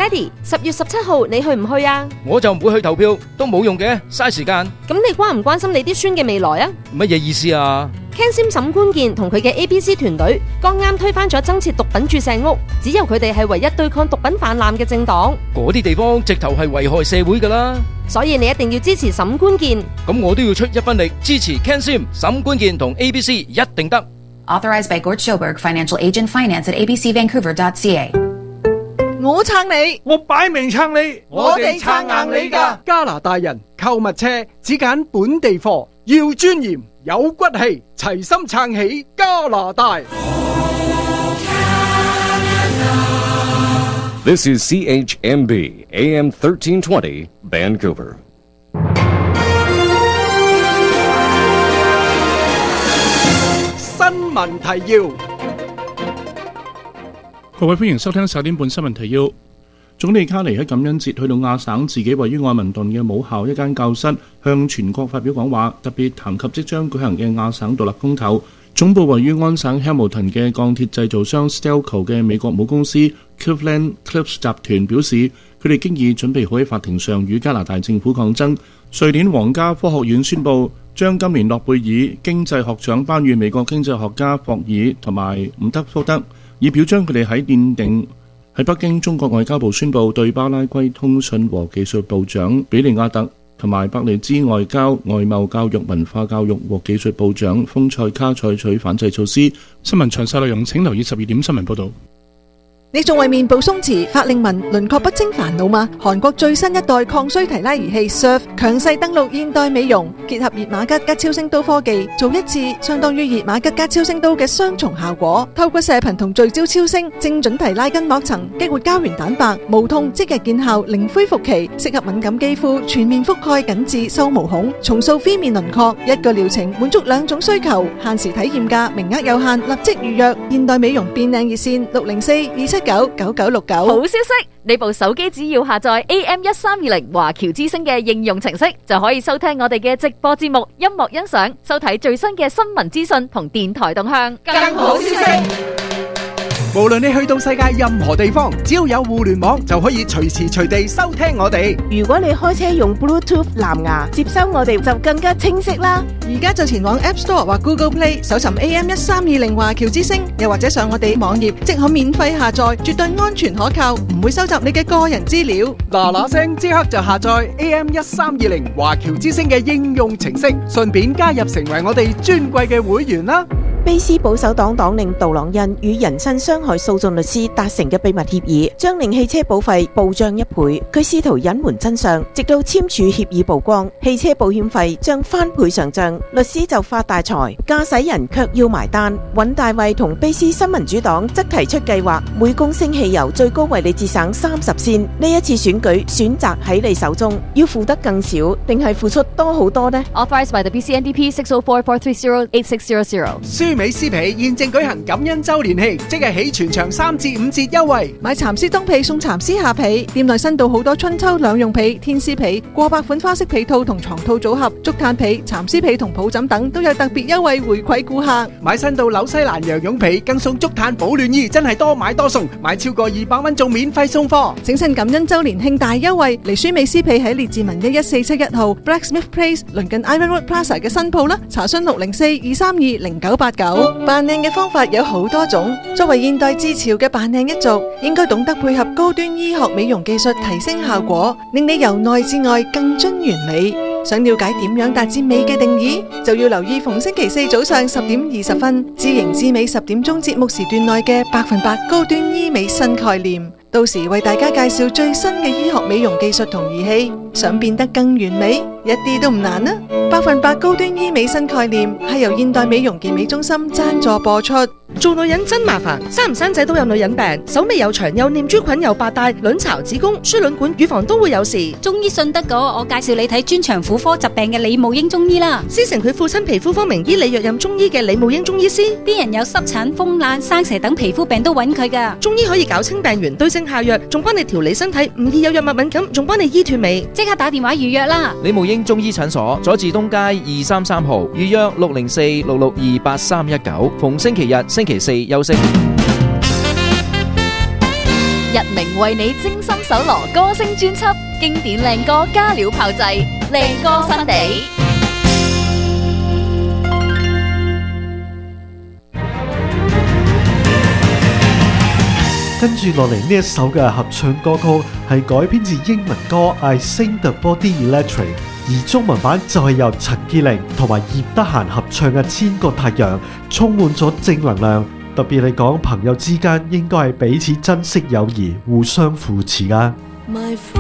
Daddy， 10月17號你去唔去啊？ 我就唔會去投票，都冇用嘅，嘥時間。 咁你關唔關心你啲孫嘅未來啊？ 乜嘢意思啊？ Ken Sim 沈官健同佢嘅 ABC 團隊剛啱推翻咗增設毒品注射屋，只有佢哋係唯一對抗毒品氾濫嘅政黨。 嗰啲地方直頭係危害社會㗎啦。 所以你一定要支持沈官健。 咁我都要出一分力支持 Ken Sim、沈官健同 ABC， 一定得。 Authorized by Gort Schoberg, Financial Agent, Finance at abcvancouver.ca。 我撐你， 我擺明撐你， 我哋撐硬你㗎。 加拿大人購物車只揀本地貨，要尊嚴有骨氣，齊心撐起加拿大。 This is CHMB AM 1320 Vancouver。 新聞提要。 各位歡迎收聽10點半新聞提要。總理卡尼喺感恩節去到亞省自己位於愛民頓嘅母校一間教室，向全國發表講話，特別談及即將舉行嘅亞省獨立公投。總部位於安省 Hamilton 嘅鋼鐵製造商 Stelco 嘅美國母公司 Cleveland-Cliffs 集團表示，佢哋經已準備好喺法庭上與加拿大政府抗爭。瑞典皇家科學院宣布將今年諾貝爾經濟學獎頒予美國經濟學家霍爾同埋伍德福德，以表彰佢哋喺奠定。喺北京，中國外交部宣布對巴拉圭通訊和技術部長比利亞特同埋伯利茲外交、外貿、教育、文化教育和技術部長豐塞卡採取反制措施。新聞詳細內容請留意12點新聞報導。 你仲為面部鬆弛、法令紋、輪廓不清煩惱嗎？韓國最新一代抗衰提拉儀器 Surf 強勢登陸現代美容，結合熱瑪吉加超聲刀科技，做一次相當於熱瑪吉加超聲刀嘅雙重效果。透過射頻同聚焦超聲，精準提拉筋膜層，激活膠原蛋白，無痛即日見效，零恢復期，適合敏感肌膚，全面覆蓋緊致收毛孔，重塑 V 面輪廓。一個療程滿足2種需求，限時體驗價，名額有限，立即預約。現代美容變靚熱線604-279-9969。 好消息，你部手機只要下載 AM1320華僑之聲嘅應用程式，就可以收聽我哋嘅直播節目、音樂欣賞、收睇最新嘅新聞資訊同電台動向。 更好消息， 無論你去到世界任何地方，只要有互聯網，就可以隨時隨地收聽我哋。 如果你開車用 Bluetooth 藍牙接收我哋，就更加清晰啦。 而家就前往 App Store 或 Google Play 搜尋 AM1320華僑之聲，又或者上我哋網頁即可免費下載，絕對安全可靠，唔會收集你嘅個人資料。 嗱聲即刻就下載 AM1320華僑之聲嘅應用程式，順便加入成為我哋尊貴嘅會員啦。 卑斯保守黨黨領杜朗恩與人身傷害訴訟律師達成嘅秘密協議，將令汽車保費暴漲1倍。佢試圖隱瞞真相，直到簽署協議曝光，汽車保險費將翻倍上漲，律師就發大財，駕駛人卻要埋單。尹大衛同卑斯新民主黨則提出計劃，每公升汽油最高為你節省30仙。呢一次選舉選擇喺你手中，要付得更少，定係付出多好多呢？ Authorized by the BCNDP 604-430-8660。 美思皮現正舉行感恩周年慶，即日起全場3至5折優惠。 買蠶絲冬被送蠶絲下被，店內新到好多春秋兩用被、天絲被、過百款花式被套同床套組合，竹炭被、蠶絲被同抱枕等都有特別優惠回饋顧客。 買新到紐西蘭羊絨被，更送竹炭保暖衣，真係多買多送，買超過200蚊仲免費送貨。 整身感恩周年慶大優惠，嚟書美思皮喺列治文11471號 Blacksmith Place 鄰近 Iron Road Plaza 嘅新鋪啦，查詢604-232-0989。扮靚嘅方法有好多種，作為現代自潮嘅扮靚一族，應該懂得配合高端醫學美容技術提升效果，令你由內至外更臻完美。想了解點樣達至美嘅定義，就要留意逢星期4早上10點20分至型至美10點鐘節目時段內嘅100%高端醫美新概念，到時為大家介紹最新嘅醫學美容技術同儀器。想變得更完美，一啲都唔難啊！100%高端醫美新概念係由現代美容健美中心贊助播出。 做女人真麻煩，生唔生仔都有女人病，手尾又長又念珠菌又白帶，卵巢、子宮、輸卵管、乳房都會有事。 中醫信得過，我介紹你睇專長婦科疾病嘅李慕英中醫啦。 師承佢父親皮膚科名醫李若任中醫嘅李慕英中醫師， 啲人有濕疹、風癩、生蛇等皮膚病都揾佢噶。 中醫可以搞清病源，對症下藥，仲幫你調理身體，唔易有藥物敏感，仲幫你醫脫尾。 即刻打電話預約啦！ 李慕英中醫診所，佐治東街233號，預約604-662-8319，逢星期日、星期四休息。 日明為你精心搜羅歌聲專輯，經典靚歌加料炮製，靚歌新地。 跟住落嚟呢一首嘅合唱歌曲係改編自英文歌 I Sing the Body Electric， 而中文版就係由陳潔靈同埋葉德嫻合唱嘅《千個太陽》，充滿咗正能量。特別嚟講，朋友之間應該係彼此珍惜友誼，互相扶持㗎。